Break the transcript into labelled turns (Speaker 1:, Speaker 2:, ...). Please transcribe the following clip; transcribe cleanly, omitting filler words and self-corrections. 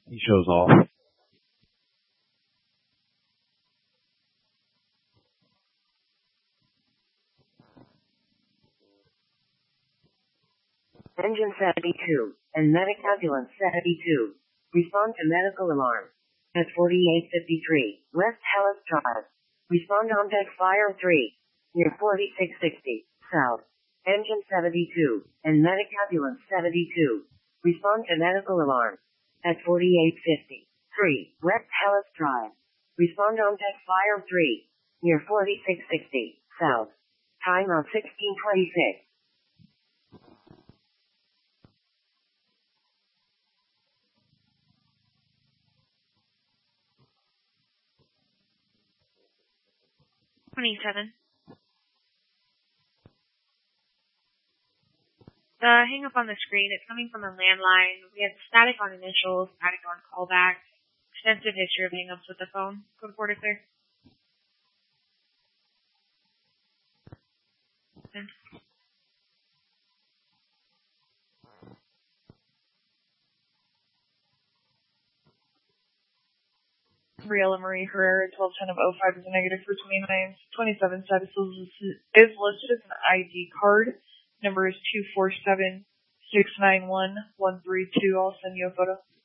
Speaker 1: He shows off.
Speaker 2: Engine 72 and medic ambulance 72. Respond to medical alarm. At 4853 West Hellas Drive. Respond on deck fire 3. Near 4660 South. Engine 72 and medic ambulance 72. Respond to medical alarm. At 4853 West Hellas Drive. Respond on deck fire 3. Near 4660 South. Time of 1626.
Speaker 3: The hang up on the screen, it's coming from a landline. We had static on initials, static on callbacks, extensive history of hang-ups with the phone. Code reporter clear.
Speaker 4: Gabriela Marie Herrera, 1210 of 05 is a negative for 2927. Status is listed as an ID card. Number is 247691132. I'll send you a photo.